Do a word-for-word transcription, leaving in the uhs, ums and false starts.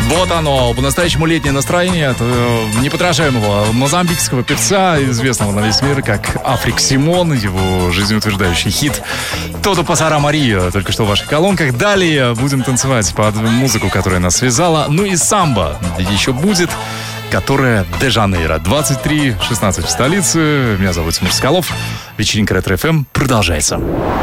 Вот оно, по-настоящему летнее настроение от э, неподражаемого мозамбикского певца, известного на весь мир как Африк Симон, его жизнеутверждающий хит «Todo pasará Maria», только что в ваших колонках. Далее будем танцевать под музыку, которая нас связала. Ну и самбо еще будет, которая Де-Жанейро. двадцать три шестнадцать в столице. Меня зовут Тимур Соколов. Вечеринка Ретро-ФМ продолжается.